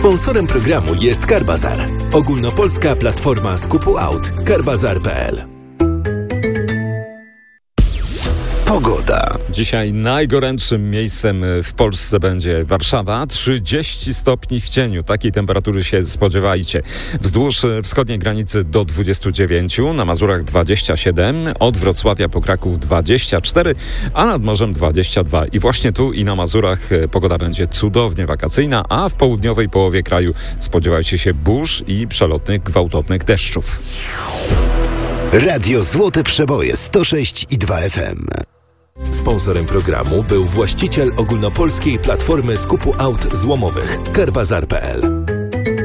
Sponsorem programu jest Carbazar, ogólnopolska platforma skupu aut. Carbazar.pl. Pogoda. Dzisiaj najgorętszym miejscem w Polsce będzie Warszawa. 30 stopni w cieniu. Takiej temperatury się spodziewajcie. Wzdłuż wschodniej granicy do 29, na Mazurach 27, od Wrocławia po Kraków 24, a nad morzem 22. I właśnie tu i na Mazurach pogoda będzie cudownie wakacyjna, a w południowej połowie kraju spodziewajcie się burz i przelotnych gwałtownych deszczów. Radio Złote Przeboje 106,2 FM. Sponsorem programu był właściciel ogólnopolskiej platformy skupu aut złomowych Carbazar.pl.